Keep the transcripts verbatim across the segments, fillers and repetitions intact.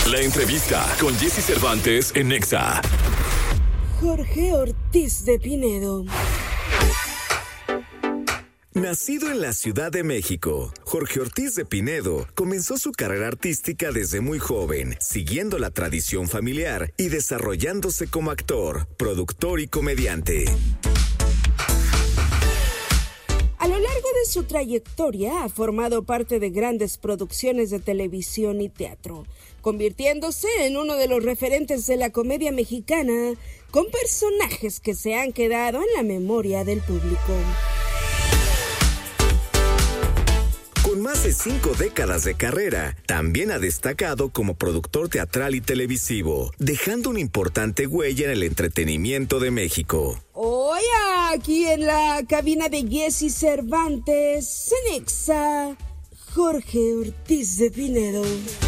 La entrevista con Jessy Cervantes en Nexa. Jorge Ortiz de Pinedo. Nacido en la Ciudad de México, Jorge Ortiz de Pinedo comenzó su carrera artística desde muy joven, siguiendo la tradición familiar y desarrollándose como actor, productor y comediante. A lo largo de su trayectoria ha formado parte de grandes producciones de televisión y teatro, convirtiéndose en uno de los referentes de la comedia mexicana, con personajes que se han quedado en la memoria del público. Con más de cinco décadas de carrera, también ha destacado como productor teatral y televisivo, dejando una importante huella en el entretenimiento de México. Hoy aquí en la cabina de Jessy Cervantes, en Nexa, Jorge Ortiz de Pinedo.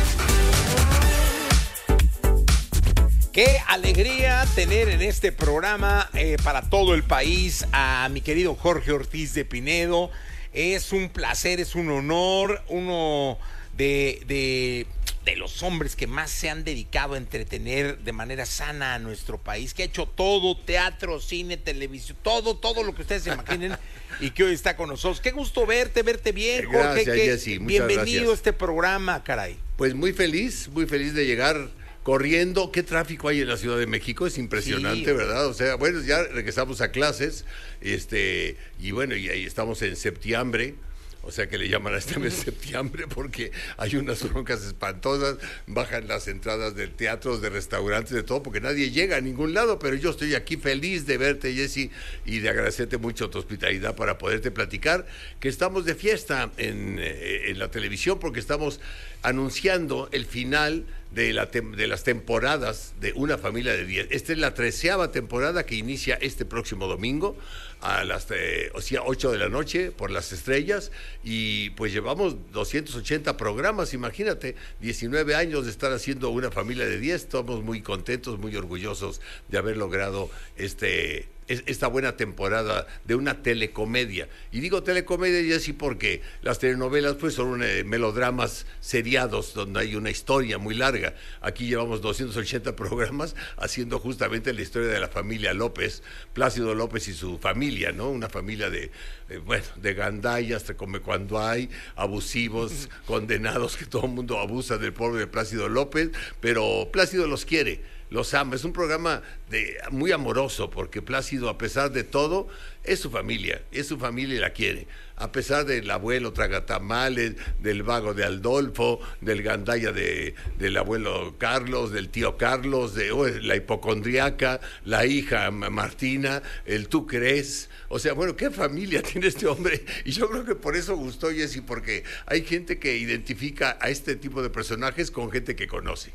Qué alegría tener en este programa eh, para todo el país a mi querido Jorge Ortiz de Pinedo. Es un placer, es un honor, uno de, de, de los hombres que más se han dedicado a entretener de manera sana a nuestro país, que ha hecho todo, teatro, cine, televisión, todo, todo lo que ustedes se imaginen y que hoy está con nosotros. Qué gusto verte, verte bien, Jorge. Gracias, que, Jessy, muchas bienvenido gracias. a este programa, caray. Pues muy feliz, muy feliz de llegar corriendo. ¿Qué tráfico hay en la Ciudad de México? Es impresionante, sí, ¿verdad? O sea, bueno, ya regresamos a clases, este, y bueno, y ahí estamos en septiembre. O sea que le llaman a este mes septiembre porque hay unas broncas espantosas, bajan las entradas de teatros, de restaurantes, de todo, porque nadie llega a ningún lado, pero yo estoy aquí feliz de verte, Jessy, y de agradecerte mucho tu hospitalidad para poderte platicar, que estamos de fiesta en, en la televisión porque estamos anunciando el final de, la tem- de las temporadas de Una Familia de diez. Esta es la treceava temporada que inicia este próximo domingo a las eh, o sea, ocho de la noche por Las Estrellas, y pues llevamos doscientos ochenta programas, imagínate, diecinueve años de estar haciendo Una Familia de diez. Estamos muy contentos, muy orgullosos de haber logrado este esta buena temporada de una telecomedia. Y digo telecomedia y así porque las telenovelas pues son eh, melodramas seriados donde hay una historia muy larga. Aquí llevamos doscientos ochenta programas haciendo justamente la historia de la familia López, Plácido López y su familia, ¿no? Una familia de, eh, bueno, de gandallas, te come cuando hay, abusivos, condenados, que todo el mundo abusa del pobre de Plácido López, pero Plácido los quiere, los ama. Es un programa de, muy amoroso, porque Plácido, a pesar de todo, es su familia, es su familia y la quiere. A pesar del abuelo tragatamales, del vago de Adolfo, del gandalla de, del abuelo Carlos, del tío Carlos, de oh, la hipocondriaca, la hija Martina, el tú crees. O sea, bueno, ¿qué familia tiene este hombre? Y yo creo que por eso gustó, Jessy, porque hay gente que identifica a este tipo de personajes con gente que conoce.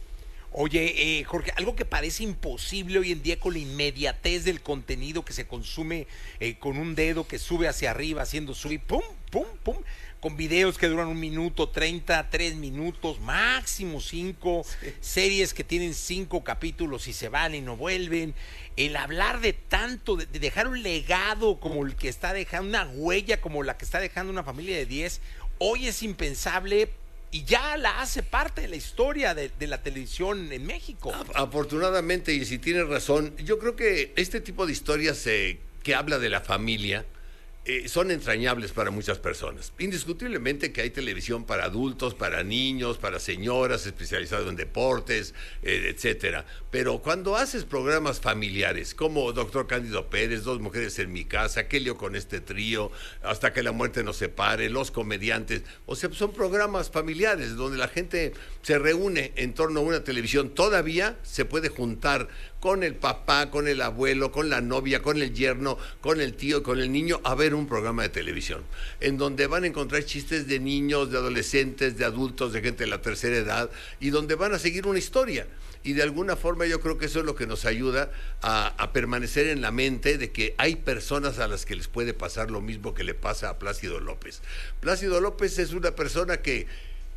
Oye, eh, Jorge, algo que parece imposible hoy en día con la inmediatez del contenido que se consume eh, con un dedo que sube hacia arriba haciendo sweep, pum, pum, pum, con videos que duran un minuto, treinta, tres minutos, máximo cinco, sí. Series que tienen cinco capítulos y se van y no vuelven. El hablar de tanto, de, de dejar un legado como el que está dejando, una huella como la que está dejando Una Familia de diez, hoy es impensable. Y ya la hace parte de la historia de, de la televisión en México. Afortunadamente, y si tienes razón, yo creo que este tipo de historias eh, que habla de la familia eh, son entrañables para muchas personas. Indiscutiblemente que hay televisión para adultos, para niños, para señoras, especializadas en deportes, eh, etcétera. Pero cuando haces programas familiares, como Doctor Cándido Pérez, Dos Mujeres en mi Casa, ¿Qué lío con este trío?, Hasta que la muerte nos separe, Los Comediantes, o sea, son programas familiares donde la gente se reúne en torno a una televisión. Todavía se puede juntar con el papá, con el abuelo, con la novia, con el yerno, con el tío, con el niño, a ver un programa de televisión, en donde van a encontrar chistes de niños, de adolescentes, de adultos, de gente de la tercera edad, y donde van a seguir una historia. Y de alguna forma yo creo que eso es lo que nos ayuda a, a permanecer en la mente de que hay personas a las que les puede pasar lo mismo que le pasa a Plácido López. Plácido López es una persona que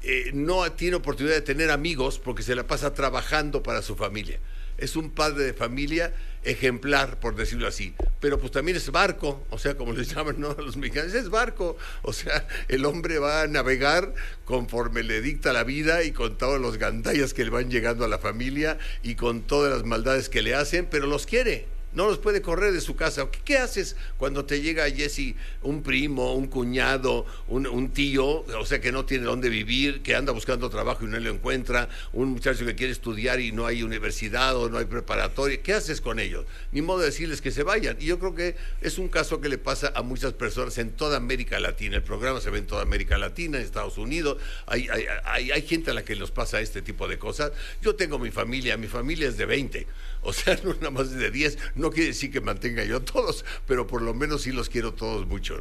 eh, no tiene oportunidad de tener amigos porque se la pasa trabajando para su familia. Es un padre de familia ejemplar, por decirlo así, pero pues también es barco, o sea, como les llaman, ¿no?, a los mexicanos, es barco, o sea, el hombre va a navegar conforme le dicta la vida y con todos los gandallas que le van llegando a la familia y con todas las maldades que le hacen, pero los quiere. No los puede correr de su casa. ¿Qué, qué haces cuando te llega, Jessy, un primo, un cuñado, un, un tío, o sea, que no tiene dónde vivir, que anda buscando trabajo y no lo encuentra, un muchacho que quiere estudiar y no hay universidad o no hay preparatoria? ¿Qué haces con ellos? Ni modo de decirles que se vayan. Y yo creo que es un caso que le pasa a muchas personas en toda América Latina. El programa se ve en toda América Latina, en Estados Unidos. Hay, hay, hay, hay gente a la que les pasa este tipo de cosas. Yo tengo mi familia, mi familia es de veinte. O sea, no nada más de diez, no quiere decir que mantenga yo a todos, pero por lo menos sí los quiero todos mucho.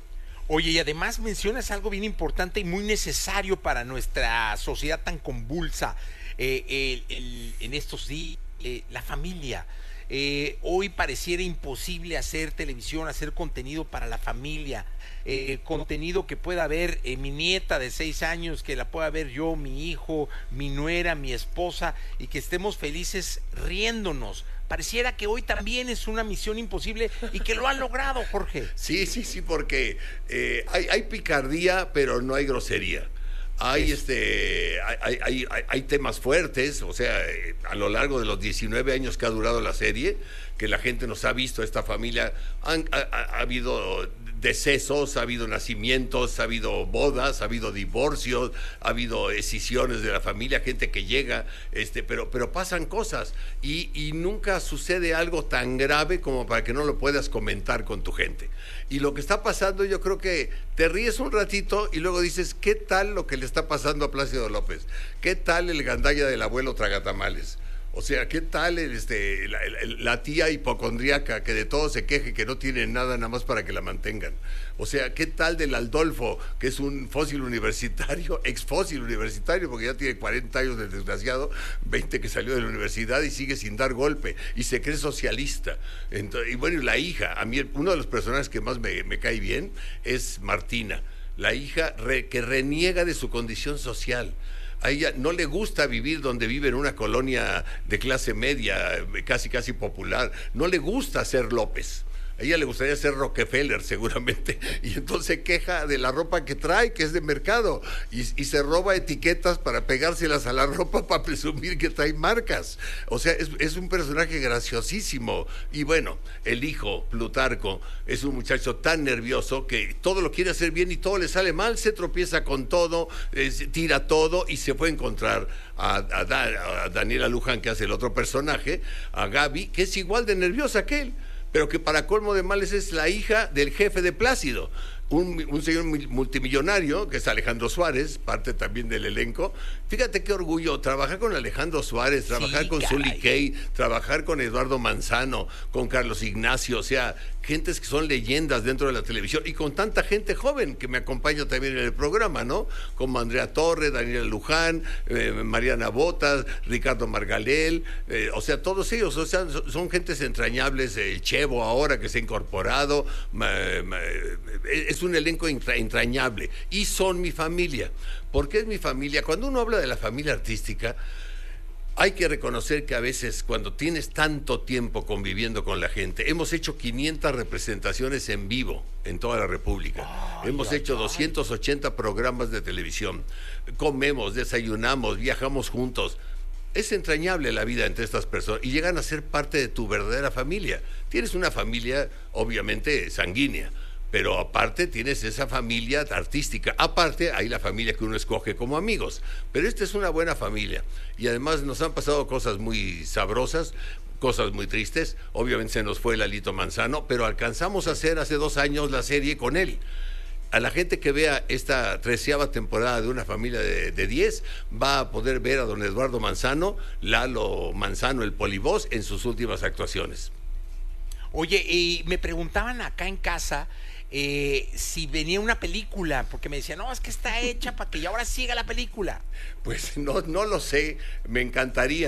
Oye, y además mencionas algo bien importante y muy necesario para nuestra sociedad tan convulsa eh, el, el, en estos días, eh, la familia. Eh, hoy pareciera imposible hacer televisión, hacer contenido para la familia, eh, contenido que pueda ver eh, mi nieta de seis años, que la pueda ver yo, mi hijo, mi nuera, mi esposa, y que estemos felices riéndonos. Pareciera que hoy también es una misión imposible y que lo han logrado, Jorge. Sí, sí, sí, porque eh, hay, hay picardía, pero no hay grosería. Hay este hay, hay, hay, hay temas fuertes, o sea, eh, a lo largo de los diecinueve años que ha durado la serie, que la gente nos ha visto, esta familia, han, ha, ha, ha habido decesos, ha habido nacimientos, ha habido bodas, ha habido divorcios, ha habido escisiones de la familia, gente que llega, este, pero, pero pasan cosas y, y nunca sucede algo tan grave como para que no lo puedas comentar con tu gente. Y lo que está pasando, yo creo que te ríes un ratito y luego dices, ¿qué tal lo que le está pasando a Plácido López? ¿Qué tal el gandalla del abuelo tragatamales? O sea, ¿qué tal el, este, la, la, la tía hipocondríaca que de todo se queje, que no tiene nada nada más para que la mantengan? O sea, ¿qué tal del Aldolfo, que es un fósil universitario, ex fósil universitario, porque ya tiene cuarenta años de desgraciado, veinte que salió de la universidad y sigue sin dar golpe, y se cree socialista? Entonces, y bueno, y la hija, a mí uno de los personajes que más me, me cae bien es Martina, la hija re, que reniega de su condición social. A ella no le gusta vivir donde vive, en una colonia de clase media, casi casi popular. No le gusta ser López. A ella le gustaría ser Rockefeller, seguramente, y entonces se queja de la ropa que trae, que es de mercado, y, y se roba etiquetas para pegárselas a la ropa para presumir que trae marcas. O sea, es, es un personaje graciosísimo. Y bueno, el hijo, Plutarco, es un muchacho tan nervioso que todo lo quiere hacer bien y todo le sale mal, se tropieza con todo, eh, tira todo y se fue a encontrar a, a, Da, a Daniela Luján, que hace el otro personaje, a Gaby, que es igual de nerviosa que él, pero que para colmo de males es la hija del jefe de Plácido, un, un señor multimillonario, que es Alejandro Suárez, parte también del elenco. Fíjate qué orgullo, trabajar con Alejandro Suárez, trabajar sí, con Zully Kay, trabajar con Eduardo Manzano, con Carlos Ignacio, o sea, gentes que son leyendas dentro de la televisión, y con tanta gente joven que me acompaña también en el programa, ¿no? Como Andrea Torre, Daniela Luján, eh, Mariana Botas, Ricardo Margalel, eh, o sea, todos ellos, o sea, son, son gentes entrañables, el Chevo ahora que se ha incorporado, ma, ma, es un elenco entra, entrañable, y son mi familia. ¿Por qué es mi familia? Cuando uno habla de la familia artística, hay que reconocer que a veces cuando tienes tanto tiempo conviviendo con la gente, hemos hecho quinientas representaciones en vivo en toda la República, ay, hemos ay, hecho ay. doscientos ochenta programas de televisión, comemos, desayunamos, viajamos juntos. Es entrañable la vida entre estas personas y llegan a ser parte de tu verdadera familia. Tienes una familia obviamente sanguínea, pero aparte tienes esa familia artística, aparte hay la familia que uno escoge como amigos, pero esta es una buena familia y además nos han pasado cosas muy sabrosas, cosas muy tristes. Obviamente se nos fue Lalito Manzano, pero alcanzamos a hacer hace dos años la serie con él. A la gente que vea esta treceava temporada de Una Familia de, de diez va a poder ver a don Eduardo Manzano, Lalo Manzano, el polivoz, en sus últimas actuaciones. Oye, y me preguntaban acá en casa Eh, si venía una película, porque me decían, no, es que está hecha para que ya ahora siga la película. Pues no, no lo sé, me encantaría,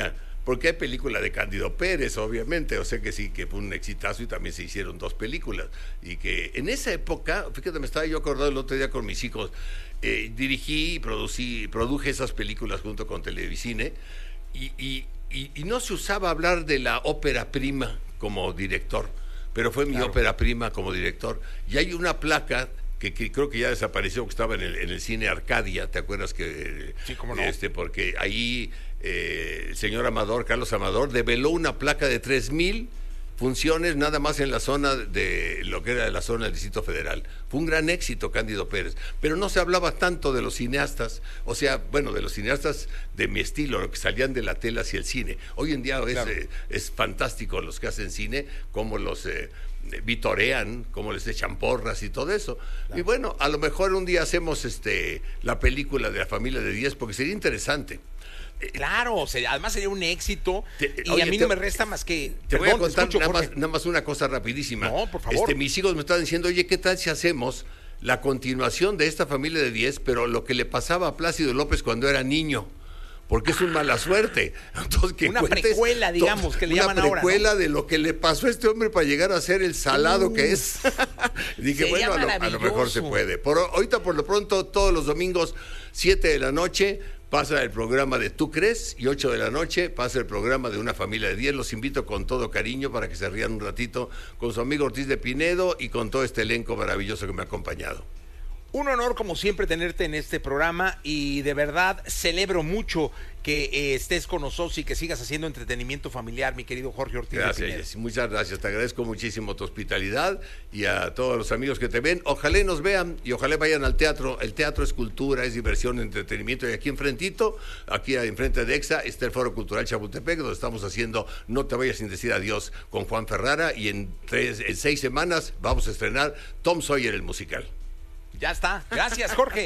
porque hay película de Cándido Pérez, obviamente, o sea que sí, que fue un exitazo y también se hicieron dos películas. Y que en esa época, fíjate, me estaba yo acordando el otro día con mis hijos, eh, dirigí y producí, produje esas películas junto con Televicine, y, y, y, y no se usaba hablar de la ópera prima como director, pero fue mi claro. ópera prima como director. Y hay una placa que, que creo que ya desapareció, que estaba en el, en el cine Arcadia, ¿te acuerdas que? Sí, cómo no. Este, porque ahí eh, el señor Amador, Carlos Amador, develó una placa de tres mil funciones nada más en la zona de lo que era la zona del Distrito Federal. Fue un gran éxito Cándido Pérez, pero no se hablaba tanto de los cineastas, o sea, bueno, de los cineastas de mi estilo, lo que salían de la tela hacia el cine. Hoy en día es, claro. eh, es fantástico los que hacen cine, como los eh, vitorean, como les echan porras y todo eso. Claro. Y bueno, a lo mejor un día hacemos este la película de La Familia de diez, porque sería interesante. Claro, sería, además sería un éxito. Te, y oye, a mí te, no me resta más que... Te perdón, voy a contar escucho, nada, más, nada más una cosa rapidísima. No, por favor. Este, mis hijos me estaban diciendo, oye, ¿qué tal si hacemos la continuación de esta Familia de diez, pero lo que le pasaba a Plácido López cuando era niño? Porque es un mala suerte. Entonces, que una precuela, digamos, que le llaman ahora. Una precuela de lo que le pasó a este hombre para llegar a ser el salado uh, que es. Dije, bueno, a lo, a lo mejor se puede. Por, ahorita, por lo pronto, todos los domingos, siete de la noche, pasa el programa de Tú Crees, y ocho de la noche pasa el programa de Una Familia de diez. Los invito con todo cariño para que se rían un ratito con su amigo Ortiz de Pinedo y con todo este elenco maravilloso que me ha acompañado. Un honor, como siempre, tenerte en este programa, y de verdad celebro mucho que eh, estés con nosotros y que sigas haciendo entretenimiento familiar, mi querido Jorge Ortiz. Gracias, muchas gracias, te agradezco muchísimo tu hospitalidad, y a todos los amigos que te ven, ojalá nos vean y ojalá vayan al teatro. El teatro es cultura, es diversión, entretenimiento, y aquí enfrentito, aquí enfrente de EXA, está el Foro Cultural Chapultepec, donde estamos haciendo No te vayas sin decir adiós con Juan Ferrara, y en, tres, en seis semanas vamos a estrenar Tom Sawyer, el musical. Ya está. Gracias, Jorge.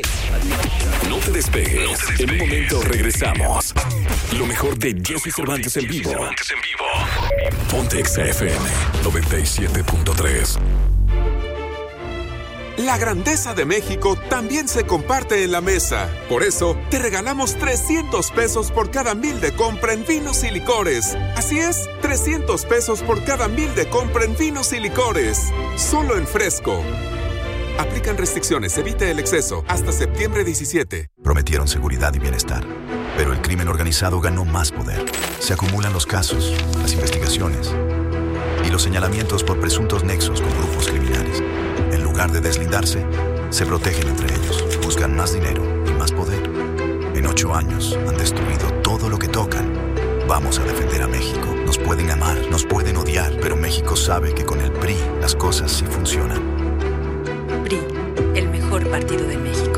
No te despegues. No te despegues. En un momento regresamos. Lo mejor de Jesse Cervantes en vivo. Cervantes en vivo. Ponte Exa F M noventa y siete punto tres. La grandeza de México también se comparte en la mesa. Por eso, te regalamos trescientos pesos por cada mil de compra en vinos y licores. Así es, trescientos pesos por cada mil de compra en vinos y licores. Solo en Fresco. Aplican restricciones, evite el exceso. Hasta septiembre diecisiete. Prometieron seguridad y bienestar, pero el crimen organizado ganó más poder. Se acumulan los casos, las investigaciones y los señalamientos por presuntos nexos con grupos criminales. En lugar de deslindarse, se protegen entre ellos, buscan más dinero y más poder. En ocho años han destruido todo lo que tocan. Vamos a defender a México. Nos pueden amar, nos pueden odiar, pero México sabe que con el P R I las cosas sí funcionan. P R I, el mejor partido de México.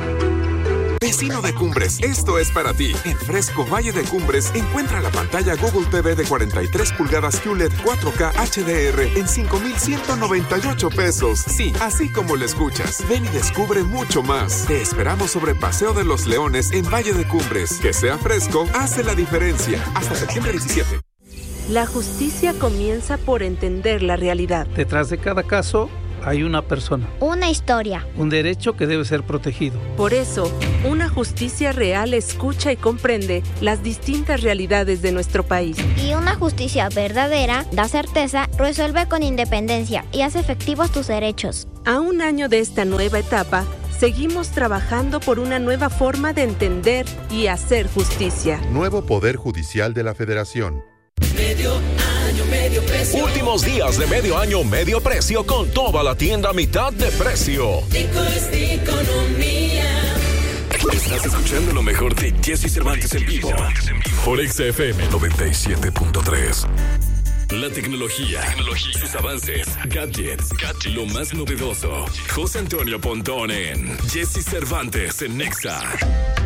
Vecino de Cumbres, esto es para ti. En Fresco Valle de Cumbres, encuentra la pantalla Google T V de cuarenta y tres pulgadas Q L E D cuatro K H D R en cinco mil ciento noventa y ocho pesos. Sí, así como lo escuchas. Ven y descubre mucho más. Te esperamos sobre Paseo de los Leones en Valle de Cumbres. Que sea fresco, hace la diferencia. Hasta septiembre diecisiete. La justicia comienza por entender la realidad. Detrás de cada caso hay una persona. Una historia. Un derecho que debe ser protegido. Por eso, una justicia real escucha y comprende las distintas realidades de nuestro país. Y una justicia verdadera da certeza, resuelve con independencia y hace efectivos tus derechos. A un año de esta nueva etapa, seguimos trabajando por una nueva forma de entender y hacer justicia. Nuevo Poder Judicial de la Federación. Medio año, medio precio. Últimos días de medio año, medio precio con toda la tienda a mitad de precio. Rico es de economía. Estás escuchando lo mejor de Jesse Cervantes en vivo. Por Exa F M noventa y siete punto tres. La tecnología, tecnología, sus avances, gadgets, gadgets, lo más novedoso. José Antonio Pontón en Jesse Cervantes en Exa.